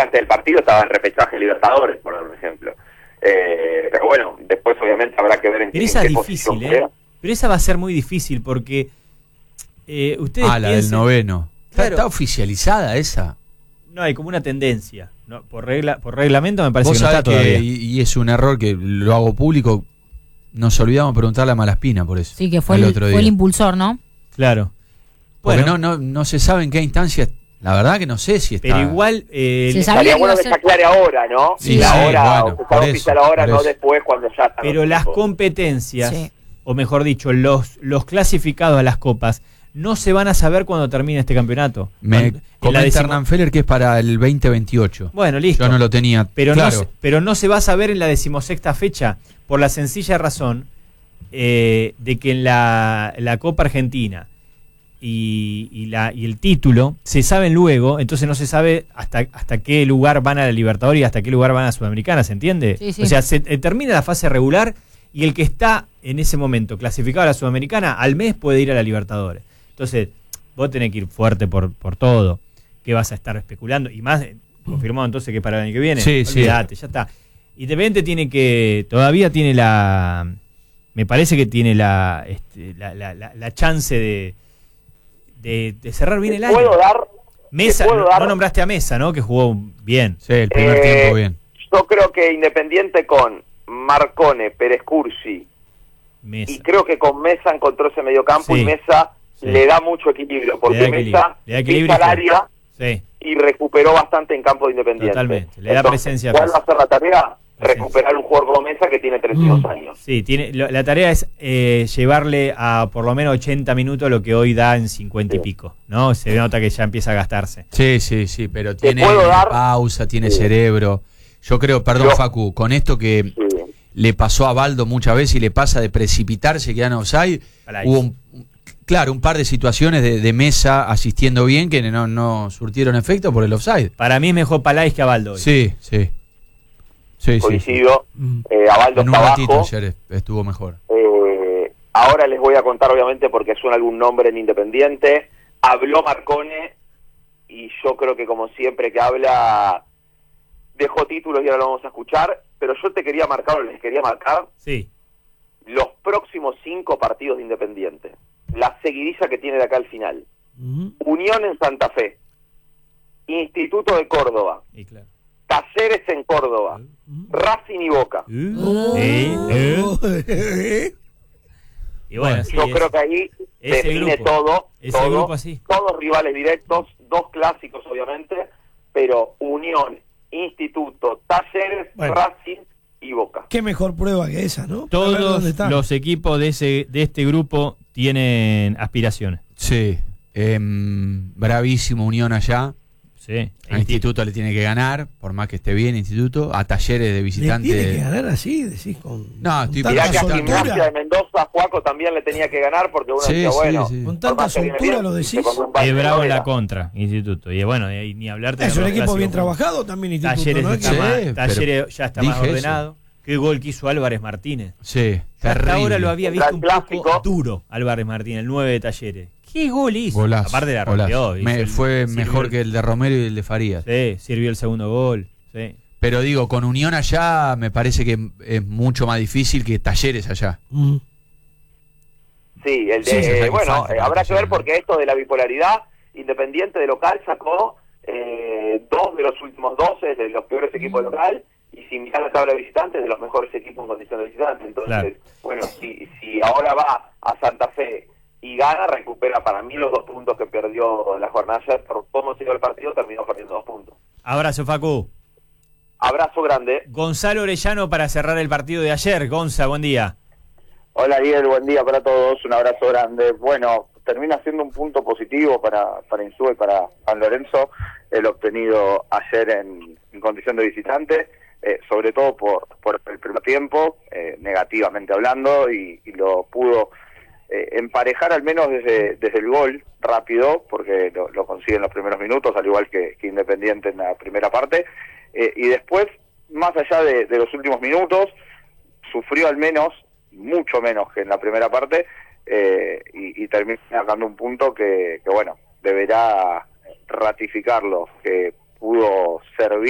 antes del partido estaba en repechaje Libertadores, por ejemplo. Pero bueno, después obviamente habrá que ver en Pero esa qué es posición difícil, queda. Pero esa va a ser muy difícil porque ustedes la del noveno. Claro. ¿Está oficializada esa? No, hay como una tendencia. No, por reglamento me parece Vos que no está sabés que, todavía. y es un error que lo hago público, nos olvidamos preguntarle a Malaspina por eso. Sí, que fue el el impulsor, ¿no? Claro. Porque Bueno, no se sabe en qué instancia. La verdad que no sé si está. pero igual Se sabía Estaría que bueno iba que a se ser- aclare ahora, ¿no? Sí, la sí, hora, bueno, o que por sea eso, oficial ahora, por no eso. después cuando ya está. pero las competencias, Sí. o mejor dicho, los clasificados a las copas, no se van a saber cuando termine este campeonato. Me En la comenta Hernán Feller que es para el 2028. Bueno, listo. Yo no lo tenía Pero, claro. pero no se va a saber en la 16ª fecha, por la sencilla razón de que en la Copa Argentina y el título se saben luego, entonces no se sabe hasta qué lugar van a la Libertadores y hasta qué lugar van a Sudamericana, ¿se entiende? Sí, sí. O sea, se termina la fase regular y el que está en ese momento clasificado a la Sudamericana al mes puede ir a la Libertadores. Entonces, vos tenés que ir fuerte por todo. ¿Qué vas a estar especulando? Y más, confirmado entonces que para el año que viene. Sí, sí. Olvídate, ya está. Independiente tiene que, todavía tiene me parece que tiene la chance de cerrar bien el año. ¿Puedo dar? Mesa, ¿Puedo dar? no nombraste a Mesa, ¿no? Que jugó bien. Sí, el primer tiempo bien. Yo creo que Independiente con Marcone, Pérez Cursi, Mesa. y creo que con Mesa encontró ese mediocampo, Sí. y Mesa Sí. le da mucho equilibrio, porque Le da equilibrio. Mesa Le da equilibrio pisa el área Sí, y recuperó bastante en campo de Independiente. totalmente. Le da Entonces, presencia ¿cuál va a física. ser la tarea? Presencia. Recuperar un jugador como Mesa que tiene 32 años. Sí, la tarea es llevarle a por lo menos 80 minutos lo que hoy da en 50 y pico, ¿no? Se nota que ya empieza a gastarse. Sí, pero tiene puedo dar? pausa, tiene Sí. cerebro. Yo creo, perdón Facu, con esto que Sí. le pasó a Baldo muchas veces y le pasa de precipitarse, quedan offside, Palais. hubo un par de situaciones de Mesa asistiendo bien que no surtieron efecto por el offside. Para mí es mejor Palais que Abaldo hoy. Sí. Coincido. Abaldo En un está ratito abajo. ayer estuvo mejor. Ahora les voy a contar, obviamente, porque suena algún nombre en Independiente. Habló Marcone y yo creo que, como siempre que habla, dejó títulos y ahora lo vamos a escuchar. Pero yo les quería marcar Sí. los próximos 5 partidos de Independiente. La seguidilla que tiene de acá al final. Unión en Santa Fe. Instituto de Córdoba. Y claro. Talleres en Córdoba. Racing y Boca. Y bueno, sí, Yo creo que ahí ese define grupo. todo, Ese grupo así. todos rivales directos, 2 clásicos obviamente, pero Unión, Instituto, Talleres, Bueno. Racing y Boca. Qué mejor prueba que esa, ¿no? Para ver dónde Todos está. los equipos de este grupo tienen aspiraciones. Sí, bravísimo Unión allá. Sí. A Instituto le tiene que ganar, por más que esté bien Instituto. A Talleres de ¿Le visitante. tiene que ganar así? Decís con. No, con estoy tanta Mirá que a soltura. Gimnasia de Mendoza, Juaco también le tenía que ganar porque uno Sí, decía, sí, bueno, sí. Con por tanta más que viene soltura bien, lo viste, decís. con un Es Barcelona bravo en la era- contra, Instituto. Y bueno, ni hablar de Es un los equipo bien clásicos. trabajado también, Instituto. Talleres, ¿no? está Sí, más- pero Talleres ya está más dije ordenado. Qué gol que hizo Álvarez Martínez. Sí, Hasta terrible. ahora lo había Contra visto el un poco clásico. duro Álvarez Martínez, el 9 de Talleres. ¿Qué gol hizo? Golazo, Aparte la golazo. rompió. hizo Fue sirvió mejor que el de Romero y el de Farías. Sí, sirvió el segundo gol. Sí. Pero digo, con Unión allá me parece que es mucho más difícil que Talleres allá. Sí, el Sí, de, sí, bueno, falta para habrá que Talleres, ver porque esto de la bipolaridad, Independiente de local sacó 2 de los últimos 12 de los peores equipos de local, y si mirar la tabla de visitantes, de los mejores equipos en condición de visitante. Entonces, Claro. bueno, si ahora va a Santa Fe y gana, recupera para mí los 2 puntos que perdió la jornada ayer. Por cómo siguió el partido, terminó perdiendo 2 puntos. Abrazo, Facu. Abrazo grande. Gonzalo Orellano para cerrar el partido de ayer. Gonza, buen día. Hola, Ariel, buen día para todos, un abrazo grande. Bueno, termina siendo un punto positivo para Insúa y para San Lorenzo el obtenido ayer en condición de visitante, sobre todo por el primer tiempo, negativamente hablando, y lo pudo emparejar al menos desde el gol rápido, porque lo consigue en los primeros minutos, al igual que Independiente en la primera parte, y después, más allá de los últimos minutos, sufrió al menos, mucho menos que en la primera parte, y termina sacando un punto que bueno, deberá ratificarlo, que pudo servir